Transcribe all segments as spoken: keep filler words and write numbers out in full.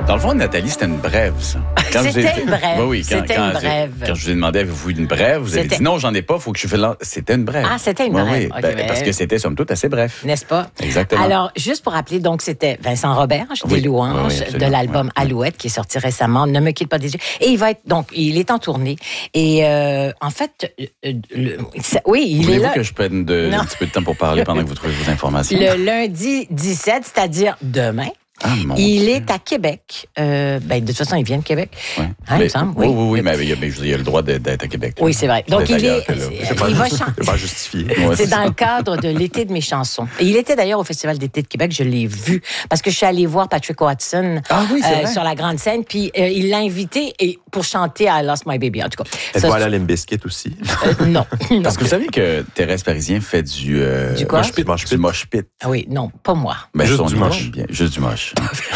Dans le fond, Nathalie, c'était une brève, ça. Quand c'était été... une brève. Oui, oui, quand, c'était quand, une brève. Quand je vous ai demandé, avez-vous une brève? Vous avez dit non, j'en ai pas, il faut que je fasse là. C'était une brève. Ah, c'était une brève. Oui, oui. Okay, ben, ben... parce que c'était, somme toute, assez bref. N'est-ce pas? Exactement. Alors, juste pour rappeler, donc, c'était Vincent Roberge, oui, des louanges, oui, oui, de l'album oui, Alouette, qui est sorti récemment, Ne me quitte pas des yeux. Et il va être, donc, il est en tournée. Et, euh, en fait, euh, le, ça, oui, il Voulez-vous est là. que je prenne de, un petit peu de temps pour parler pendant que vous trouvez vos informations? Le lundi dix-sept, c'est-à-dire demain. Ah, mon il Dieu. est à Québec. Euh, ben, de toute façon, il vient de Québec. Ouais. Hein, mais, il me semble. Oui, Oui, oui, oui, mais il y a, mais il y a le droit d'être à Québec. Oui, c'est vrai. Donc, il est. C'est pas, il va c'est chanter. pas justifié. Ouais, c'est dans le cadre de l'été de mes chansons. Et il était d'ailleurs au Festival d'été de Québec, je l'ai vu, parce que je suis allée voir Patrick Watson ah, oui, euh, sur la grande scène, puis euh, il l'a invité et, pour chanter I Lost My Baby, en tout cas. Elle va aller à Limp Bizkit aussi. Euh, non. Parce que vous savez que Thérèse Parisien fait du... Euh, du quoi? Mosh pit. Mosh Du pit. mosh pit. Ah oui, non, pas moi. Ben, Juste on du y va moche. bien. Juste du moche.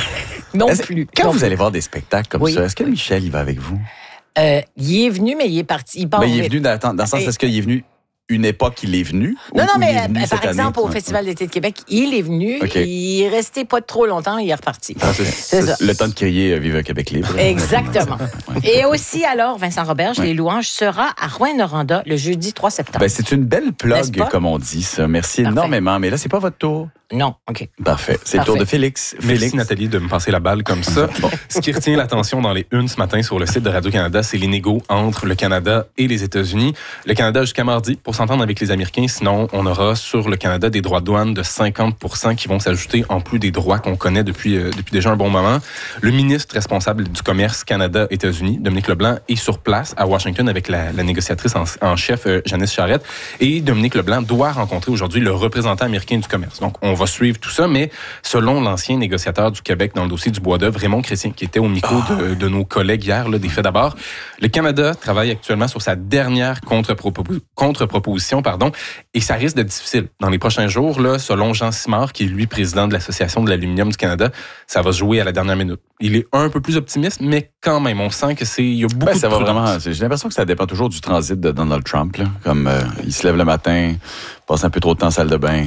Non Est-ce- plus. Quand non vous plus. allez voir des spectacles comme Oui. ça, est-ce que Michel, il va avec vous? Euh, il est venu, mais il est parti. Il part Ben, il est vite. venu dans, dans le sens, Et- est-ce qu'il est venu une époque qu'il est venu? Non, ou, non, ou mais il est venu euh, cette par exemple, année? au Festival d'été de Québec, il est venu, OK. il est resté pas trop longtemps, il est reparti. Ah, c'est, C'est ça. Le temps de crier euh, Vive le Québec libre. Exactement. Ouais. Et aussi, alors, Vincent Roberge, Ouais. les louanges, sera à Rouyn-Noranda le jeudi trois septembre. Ben, c'est une belle N'est-ce plug, pas? comme on dit, ça. Merci Parfait. énormément. Mais là, c'est pas votre tour. Non, OK. Parfait. C'est Parfait. le tour de Félix. Merci Félix. Nathalie de me passer la balle comme ça. Bon. Ce qui retient l'attention dans les unes ce matin sur le site de Radio-Canada, c'est les négos entre le Canada et les États-Unis. Le Canada jusqu'à mardi pour s'entendre avec les Américains. Sinon, on aura sur le Canada des droits de douane de cinquante pour cent qui vont s'ajouter en plus des droits qu'on connaît depuis, euh, depuis déjà un bon moment. Le ministre responsable du commerce Canada-États-Unis, Dominique Leblanc, est sur place à Washington avec la, la négociatrice en, en chef, euh, Janice Charette. Et Dominique Leblanc doit rencontrer aujourd'hui le représentant américain du commerce. Donc, on va suivre tout ça, mais selon l'ancien négociateur du Québec dans le dossier du bois d'œuvre, Raymond Chrétien, qui était au micro Oh. de, de nos collègues hier, là, des faits d'abord, le Canada travaille actuellement sur sa dernière contre-propo- contre-proposition, pardon, et ça risque d'être difficile. Dans les prochains jours, là, selon Jean Simard, qui est lui président de l'Association de l'aluminium du Canada, ça va se jouer à la dernière minute. Il est un peu plus optimiste, mais quand même, on sent que c'est, il y a beaucoup Ben, de ça va prudence. vraiment. J'ai l'impression que ça dépend toujours du transit de Donald Trump. Là. Comme euh, il se lève le matin, passe un peu trop de temps en salle de bain,